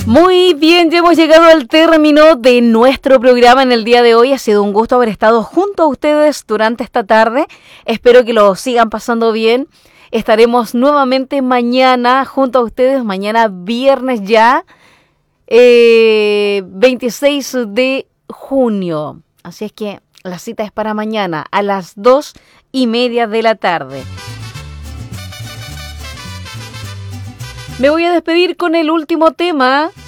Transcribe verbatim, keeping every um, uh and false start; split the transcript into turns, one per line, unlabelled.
Muy bien, ya hemos llegado al término de nuestro programa en el día de hoy. Ha sido un gusto haber estado junto a ustedes durante esta tarde. Espero que lo sigan pasando bien. Estaremos nuevamente mañana junto a ustedes, mañana viernes ya, eh, veintiséis de junio. Así es que la cita es para mañana a las dos y media de la tarde. Me voy a despedir con el último tema